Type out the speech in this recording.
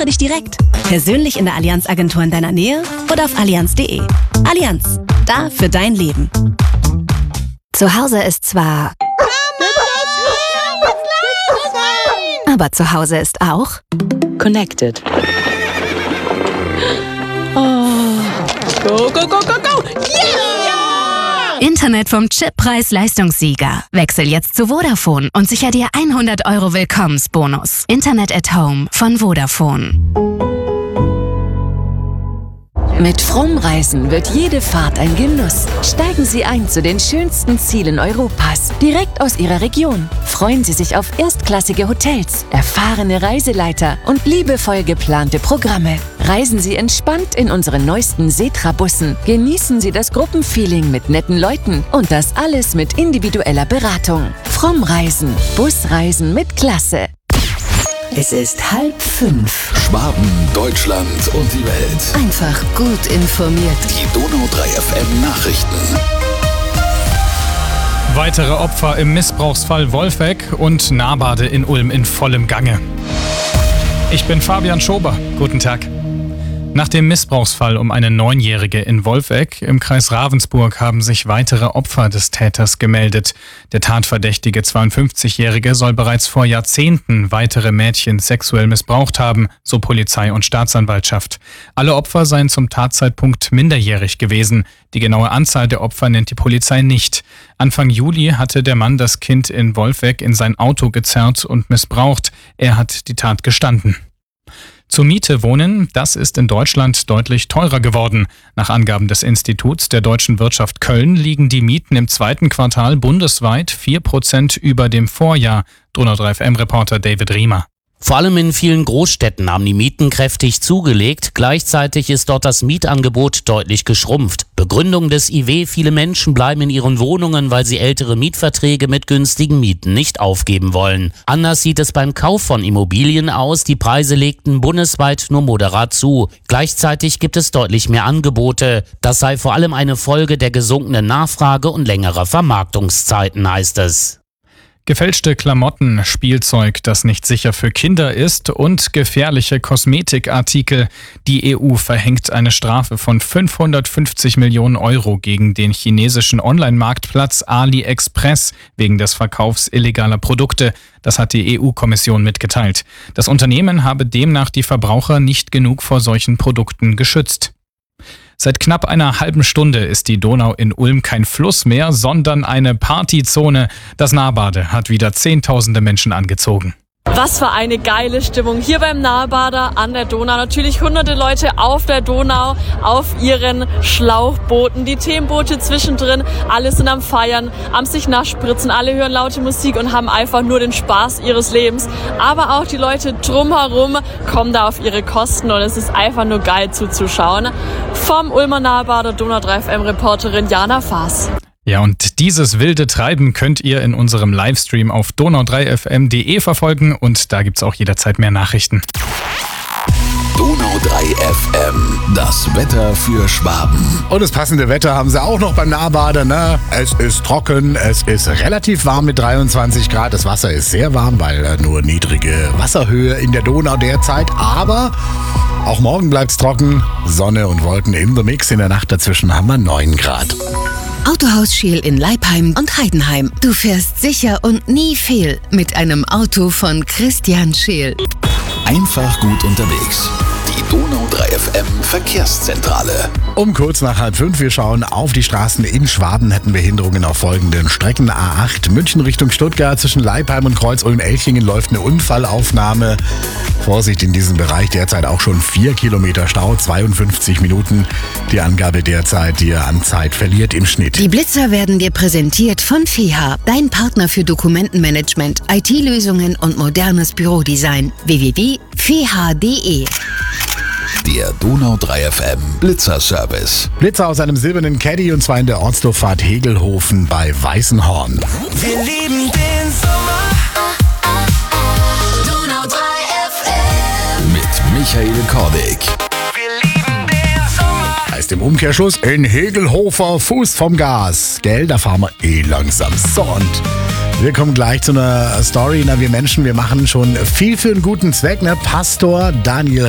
Informiere dich direkt. Persönlich in der Allianz-Agentur in deiner Nähe oder auf allianz.de. Allianz, da für dein Leben. Zu Hause ist zwar... Aber zu Hause ist auch... Connected. Oh. Go, go, go, go, go! Yeah! Internet vom Chippreis-Leistungssieger. Wechsel jetzt zu Vodafone und sicher dir 100 € Willkommensbonus. Internet at Home von Vodafone. Mit Fromm Reisen wird jede Fahrt ein Genuss. Steigen Sie ein zu den schönsten Zielen Europas, direkt aus Ihrer Region. Freuen Sie sich auf erstklassige Hotels, erfahrene Reiseleiter und liebevoll geplante Programme. Reisen Sie entspannt in unseren neuesten Setra-Bussen. Genießen Sie das Gruppenfeeling mit netten Leuten und das alles mit individueller Beratung. Fromm Reisen, Busreisen mit Klasse. Es ist 4:30. Schwaben, Deutschland und die Welt. Einfach gut informiert. Die Donau 3 FM Nachrichten. Weitere Opfer im Missbrauchsfall Wolfegg und Nahbade in Ulm in vollem Gange. Ich bin Fabian Schober. Guten Tag. Nach dem Missbrauchsfall um eine 9-Jährige in Wolfegg im Kreis Ravensburg haben sich weitere Opfer des Täters gemeldet. Der tatverdächtige 52-Jährige soll bereits vor Jahrzehnten weitere Mädchen sexuell missbraucht haben, so Polizei und Staatsanwaltschaft. Alle Opfer seien zum Tatzeitpunkt minderjährig gewesen. Die genaue Anzahl der Opfer nennt die Polizei nicht. Anfang Juli hatte der Mann das Kind in Wolfegg in sein Auto gezerrt und missbraucht. Er hat die Tat gestanden. Zur Miete wohnen, das ist in Deutschland deutlich teurer geworden. Nach Angaben des Instituts der deutschen Wirtschaft Köln liegen die Mieten im zweiten Quartal bundesweit 4% über dem Vorjahr. Donau 3 FM-Reporter David Riemer. Vor allem in vielen Großstädten haben die Mieten kräftig zugelegt. Gleichzeitig ist dort das Mietangebot deutlich geschrumpft. Begründung des IW: viele Menschen bleiben in ihren Wohnungen, weil sie ältere Mietverträge mit günstigen Mieten nicht aufgeben wollen. Anders sieht es beim Kauf von Immobilien aus. Die Preise legten bundesweit nur moderat zu. Gleichzeitig gibt es deutlich mehr Angebote. Das sei vor allem eine Folge der gesunkenen Nachfrage und längerer Vermarktungszeiten, heißt es. Gefälschte Klamotten, Spielzeug, das nicht sicher für Kinder ist und gefährliche Kosmetikartikel. Die EU verhängt eine Strafe von 550 Millionen € gegen den chinesischen Online-Marktplatz AliExpress wegen des Verkaufs illegaler Produkte. Das hat die EU-Kommission mitgeteilt. Das Unternehmen habe demnach die Verbraucher nicht genug vor solchen Produkten geschützt. Seit knapp einer halben Stunde ist die Donau in Ulm kein Fluss mehr, sondern eine Partyzone. Das Nahbade hat wieder Zehntausende Menschen angezogen. Was für eine geile Stimmung hier beim Nahbader an der Donau. Natürlich hunderte Leute auf der Donau, auf ihren Schlauchbooten, die Themenboote zwischendrin. Alle sind am Feiern, am sich nachspritzen, alle hören laute Musik und haben einfach nur den Spaß ihres Lebens. Aber auch die Leute drumherum kommen da auf ihre Kosten und es ist einfach nur geil zuzuschauen. Vom Ulmer Nahbader Donau 3 FM-Reporterin Jana Faas. Ja, und dieses wilde Treiben könnt ihr in unserem Livestream auf donau3fm.de verfolgen und da gibt's auch jederzeit mehr Nachrichten. Donau 3 FM, das Wetter für Schwaben. Und das passende Wetter haben sie auch noch beim Nahbader, ne? Es ist trocken, es ist relativ warm mit 23 Grad. Das Wasser ist sehr warm, weil nur niedrige Wasserhöhe in der Donau derzeit. Aber auch morgen bleibt's trocken, Sonne und Wolken in the Mix. In der Nacht dazwischen haben wir 9 Grad. Autohaus Scheel in Leipheim und Heidenheim. Du fährst sicher und nie fehl mit einem Auto von Christian Scheel. Einfach gut unterwegs. Die Donau 3 FM Verkehrszentrale. Um kurz nach 4:30, wir schauen auf die Straßen in Schwaben, hätten Behinderungen auf folgenden Strecken. A8 München Richtung Stuttgart, zwischen Leipheim und Kreuz-Ulm-Elchingen läuft eine Unfallaufnahme. Vorsicht in diesem Bereich, derzeit auch schon 4 Kilometer Stau, 52 Minuten. Die Angabe derzeit, die ihr an Zeit verliert im Schnitt. Die Blitzer werden dir präsentiert von FEHA, dein Partner für Dokumentenmanagement, IT-Lösungen und modernes Bürodesign. www.feha.de. Der Donau 3 FM Blitzer-Service. Blitzer aus einem silbernen Caddy und zwar in der Ortsdurchfahrt Hegelhofen bei Weißenhorn. Wir lieben den Sommer. Donau 3 FM. Mit Michael Kordig. Wir lieben den Sommer. Heißt im Umkehrschluss in Hegelhofer Fuß vom Gas. Gell, da fahren wir langsam. So, und wir kommen gleich zu einer Story. Wir Menschen, wir machen schon viel für einen guten Zweck. Pastor Daniel